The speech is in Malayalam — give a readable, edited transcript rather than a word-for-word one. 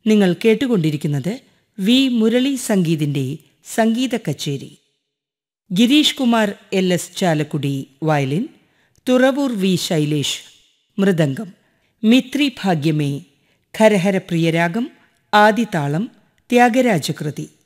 നിങ്ങൾ കേട്ടുകൊണ്ടിരിക്കുന്നത് വി മുരളി സംഗീതിന്റെ സംഗീത കച്ചേരി. Girish Kumar LS Chalakudy violin, Thuravoor V Shailesh mridangam, Mistri ഭാഗ്യമേ, ഖരഹര പ്രിയരാഗം, ആദിതാളം, ത്യാഗരാജകൃതി.